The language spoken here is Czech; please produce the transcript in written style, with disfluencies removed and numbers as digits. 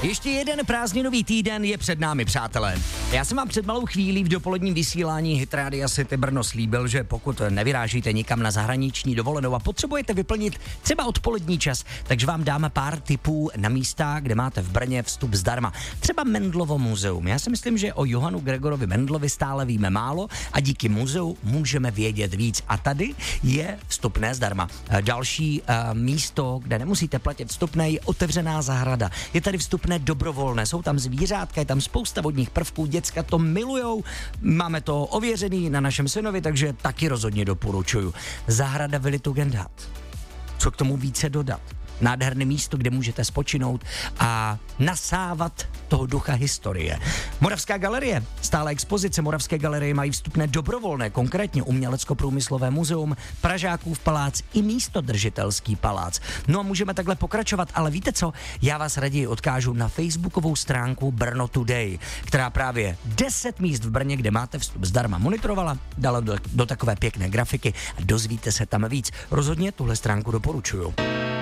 Ještě jeden prázdninový týden je před námi, přátelé. Já jsem vám před malou chvílí v dopoledním vysílání Hit Radia City Brno slíbil, že pokud nevyrážíte nikam na zahraniční dovolenou a potřebujete vyplnit třeba odpolední čas, takže vám dáme pár tipů na místa, kde máte v Brně vstup zdarma. Třeba Mendlovo muzeum. Já si myslím, že o Johanu Gregorovi Mendlovi stále víme málo a díky muzeu můžeme vědět víc. A tady je vstupné zdarma. Další místo, kde nemusíte platit vstupné, je otevřená zahrada. Je tady vstupné dobrovolné, jsou tam zvířátka, je tam spousta vodních prvků, děcka to milujou, máme to ověřený na našem synovi, takže taky rozhodně doporučuju. Zahrada Willy Tugendhat. Co k tomu více dodat? Nádherné místo, kde můžete spočinout a nasávat toho ducha historie. Moravská galerie, stále expozice Moravské galerie mají vstupné dobrovolné, konkrétně Umělecko-průmyslové muzeum, Pražákův palác i místodržitelský palác. No a můžeme takhle pokračovat, ale víte co? Já vás raději odkážu na facebookovou stránku Brno Today, která právě 10 míst v Brně, kde máte vstup zdarma, monitorovala, dala do takové pěkné grafiky a dozvíte se tam víc. Rozhodně tuhle stránku doporučuju.